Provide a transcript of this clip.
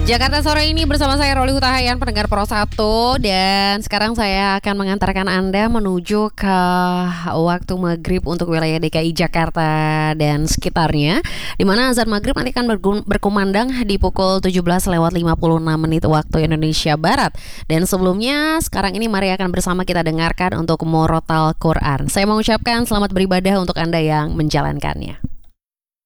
Jakarta sore ini bersama saya Roli Hutahayan, pendengar Pro 1. Dan sekarang saya akan mengantarkan Anda menuju ke waktu maghrib untuk wilayah DKI Jakarta dan sekitarnya, di mana azan maghrib nanti akan berkumandang di pukul 17:56 waktu Indonesia Barat. Dan sebelumnya, sekarang ini mari akan bersama kita dengarkan untuk Murotal Quran. Saya mengucapkan selamat beribadah untuk Anda yang menjalankannya.